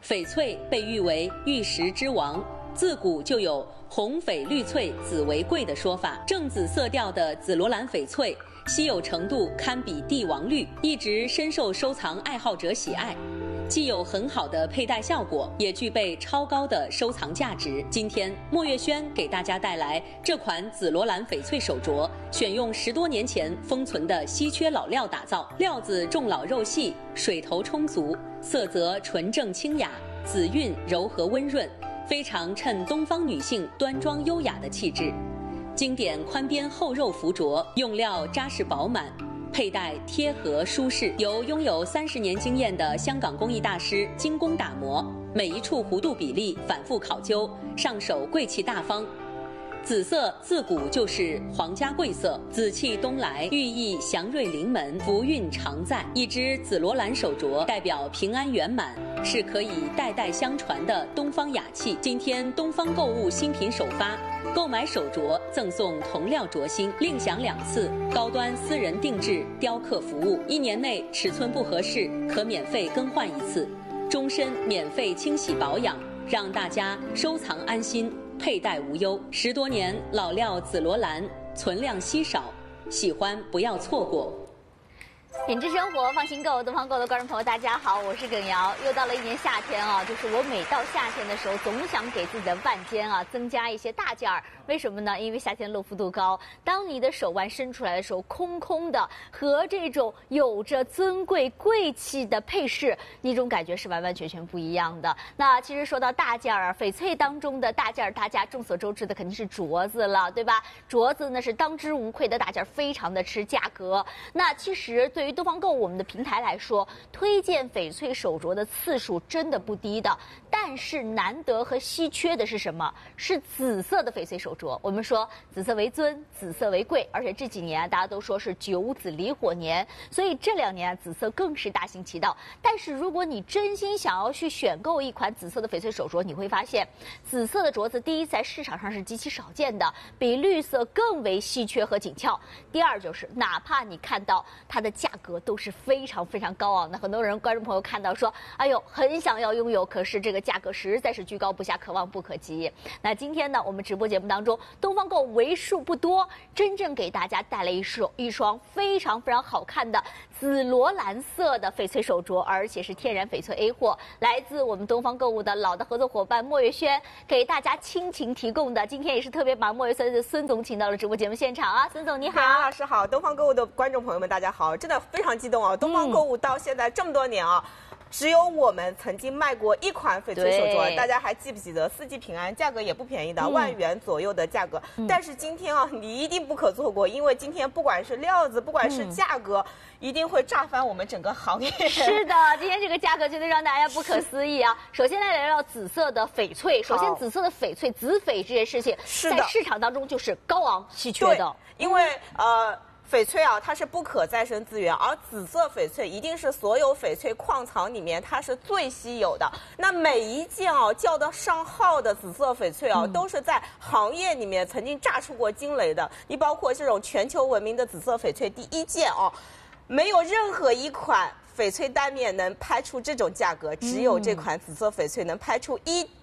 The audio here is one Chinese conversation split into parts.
翡翠被誉为玉石之王，自古就有红翡绿翠紫为贵的说法。正紫色调的紫罗兰翡翠，稀有程度堪比帝王绿，一直深受收藏爱好者喜爱。既有很好的佩戴效果，也具备超高的收藏价值。今天，莫月轩给大家带来这款紫罗兰翡翠手镯，选用10多年前封存的稀缺老料打造，料子重老肉细，水头充足，色泽纯正清雅，紫韵柔和温润，非常衬东方女性端庄优雅的气质。经典宽边厚肉浮镯，用料扎实饱满，佩戴贴合舒适，由拥有30年经验的香港工艺大师精工打磨，每一处弧度比例反复考究，上手贵气大方。紫色自古就是皇家贵色，紫气东来，寓意祥瑞临门，福运常在。一只紫罗兰手镯代表平安圆满，是可以代代相传的东方雅气。今天东方购物新品首发，购买手镯赠送铜料镯芯，另享2次高端私人定制雕刻服务，1年内尺寸不合适可免费更换1次，终身免费清洗保养，让大家收藏安心，佩戴无忧。10多年老料紫罗兰，存量稀少，喜欢不要错过。 品质生活，放心购，东方购的观众朋友，大家好，我是耿瑶。又到了一年夏天啊，就是我每到夏天的时候，总想给自己的腕间啊增加一些大件儿。为什么呢？因为夏天露肤度高，当你的手腕伸出来的时候，空空的，和这种有着尊贵贵气的配饰，那种感觉是完完全全不一样的。那其实说到大件儿啊，翡翠当中的大件儿，大家众所周知的肯定是镯子了，对吧？镯子呢是当之无愧的大件儿，非常的吃价格。那其实对于东方购我们的平台来说，推荐翡翠手镯的次数真的不低的，但是难得和稀缺的是什么？是紫色的翡翠手镯。我们说紫色为尊，紫色为贵，而且这几年大家都说是9紫离火年，所以这2年紫色更是大行其道。但是如果你真心想要去选购一款紫色的翡翠手镯，你会发现紫色的镯子，第一在市场上是极其少见的，比绿色更为稀缺和紧俏。第二就是哪怕你看到它的价格都是非常非常高昂的，很多人观众朋友看到说，哎呦，很想要拥有，可是这个价格实在是居高不下，可望不可及。那今天呢，我们直播节目当中，东方购为数不多真正给大家带来一双非常非常好看的紫罗兰色的翡翠手镯，而且是天然翡翠 A 货，来自我们东方购物的老的合作伙伴莫月轩给大家倾情提供的。今天也是特别把莫月轩的孙总请到了直播节目现场啊，孙总你好。 杨老师好，东方购物的观众朋友们大家好，真的非常激动啊！东方购物到现在这么多年啊，只有我们曾经卖过一款翡翠手镯，大家还记不记得？4季平安，价格也不便宜的，1万元左右的价格。但是今天啊，你一定不可错过，因为今天不管是料子，不管是价格，一定会炸翻我们整个行业。 是的，今天这个价格绝对让大家不可思议啊！首先来聊聊紫色的翡翠。首先，紫色的翡翠，紫翡这件事情，在市场当中就是高昂稀缺的， 因为翡翠啊，它是不可再生资源，而紫色翡翠一定是所有翡翠矿藏里面它是最稀有的。那每一件啊叫得上号的紫色翡翠啊，都是在行业里面曾经炸出过惊雷的。你包括这种全球闻名的紫色翡翠第1件啊，没有任何一款翡翠单面能拍出这种价格，只有这款紫色翡翠能拍出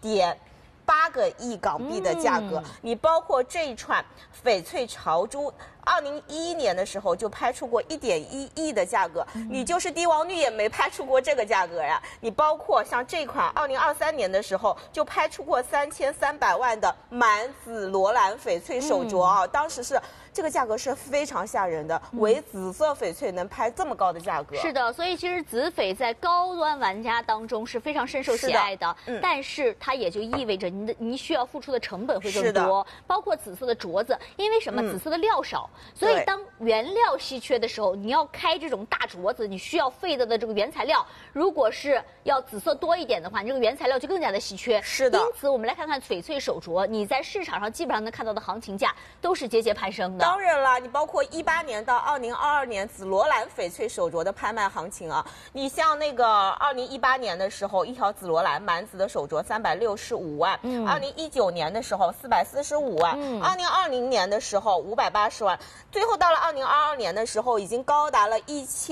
1.8个亿港币的价格。你包括这一串翡翠潮珠，2011年的时候就拍出过1.1亿的价格，你就是帝王绿也没拍出过这个价格呀。你包括像这款2023年的时候就拍出过3300万的满紫罗兰翡翠手镯啊，当时是这个价格是非常吓人的，唯紫色翡翠能拍这么高的价格。 是的，所以其实紫翡在高端玩家当中是非常深受喜爱的，但是它也就意味着你需要付出的成本会更多，包括紫色的镯子，因为什么？紫色的料少，所以当原料稀缺的时候，你要开这种大镯子，你需要费的这个原材料，如果是要紫色多一点的话，你这个原材料就更加的稀缺。 是的， 因此我们来看看翡翠手镯，你在市场上基本上能看到的行情价都是节节攀升的。 当然了，你包括18年到2022年紫罗兰翡翠手镯的拍卖行情啊，你像那个2018年的时候，一条紫罗兰满紫的手镯365万，2019年的时候445万，2020年的时候580万， 最后到了2022年的时候，已经高达了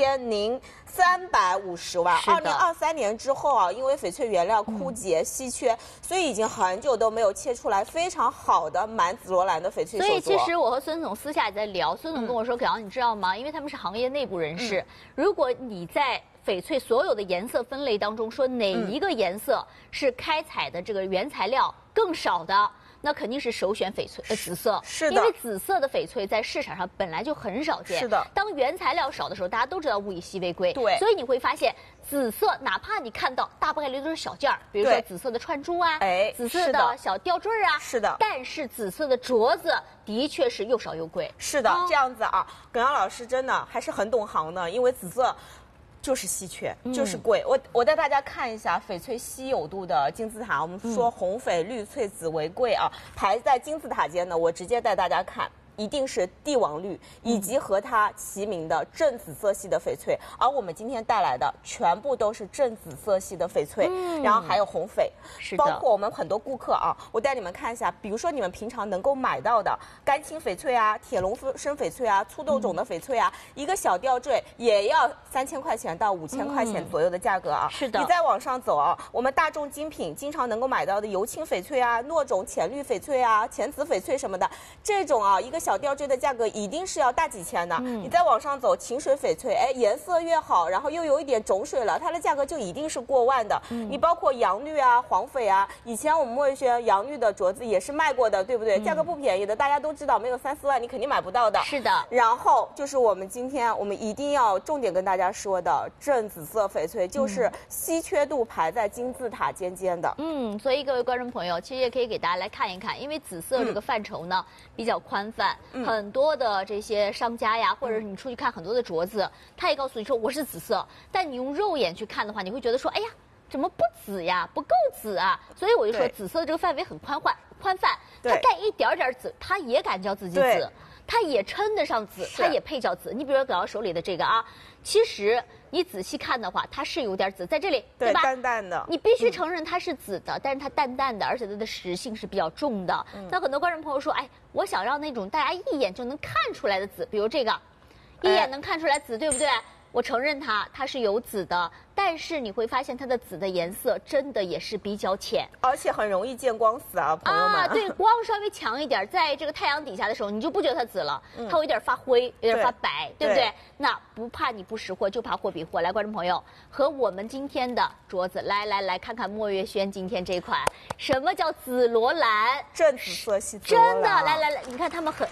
1350万。2023年之后啊，因为翡翠原料枯竭稀缺，所以已经很久都没有切出来非常好的满紫罗兰的翡翠手镯。 所以其实我和孙总私下也在聊，孙总跟我说，淼，你知道吗？因为他们是行业内部人士，如果你在翡翠所有的颜色分类当中说哪一个颜色是开采的这个原材料更少的，那肯定是首选翡翠紫色。 是的， 因为紫色的翡翠在市场上本来就很少见。 是的， 当原材料少的时候，大家都知道物以稀为贵。 对， 所以你会发现紫色，哪怕你看到大概率都是小件儿，比如说紫色的串珠啊，紫色的小吊坠啊， 是的。 但是紫色的镯子的确是又少又贵。 是的，这样子啊，耿阳老师真的还是很懂行的，因为紫色就是稀缺，就是贵。我带大家看一下翡翠稀有度的金字塔。我们说红翡绿翠紫为贵啊，排在金字塔间呢，我直接带大家看。一定是帝王绿以及和它齐名的正紫色系的翡翠，而我们今天带来的全部都是正紫色系的翡翠，然后还有红翡，包括我们很多顾客啊，我带你们看一下，比如说你们平常能够买到的干青翡翠啊、铁龙生翡翠啊、粗豆种的翡翠啊，一个小吊坠也要3000块钱到5000块钱左右的价格啊。 是的， 你再往上走啊，我们大众精品经常能够买到的油青翡翠啊、糯种浅绿翡翠啊、浅紫翡翠什么的，这种啊一个小吊坠的价格一定是要大几千的。你再往上走，晴水翡翠，哎，颜色越好，然后又有一点种水了，它的价格就一定是过万的。你包括洋绿啊、黄翡啊，以前我们莫瑞轩洋绿的镯子也是卖过的，对不对？价格不便宜的，大家都知道，没有3、4万你肯定买不到的。 是的。 然后就是我们今天我们一定要重点跟大家说的正紫色翡翠，就是稀缺度排在金字塔尖尖的。 所以各位观众朋友，其实也可以给大家来看一看，因为紫色这个范畴呢比较宽泛，很多的这些商家呀，或者是你出去看很多的镯子，他也告诉你说我是紫色，但你用肉眼去看的话，你会觉得说，哎呀，怎么不紫呀，不够紫啊？所以我就说，紫色的这个范围很宽泛，它带一点点紫，它也敢叫自己紫。它也称得上紫，它也配叫紫。你比如说，我手里的这个啊，其实你仔细看的话，它是有点紫在这里，对吧？ 淡淡的。你必须承认它是紫的，但是它淡淡的，而且它的实性是比较重的。那很多观众朋友说，哎，我想让那种大家一眼就能看出来的紫，比如这个，一眼能看出来紫，对不对？我承认它是有紫的，但是你会发现它的紫的颜色真的也是比较浅， 而且很容易见光死啊，朋友们。 啊，对，光稍微强一点，在这个太阳底下的时候，你就不觉得它紫了，它有一点发灰，有点发白，对不对？那不怕你不识货，就怕货比货。来，观众朋友，和我们今天的镯子，来看看莫月轩今天这款，什么叫紫罗兰？ 正紫色系紫罗兰。 真的，来，你看他们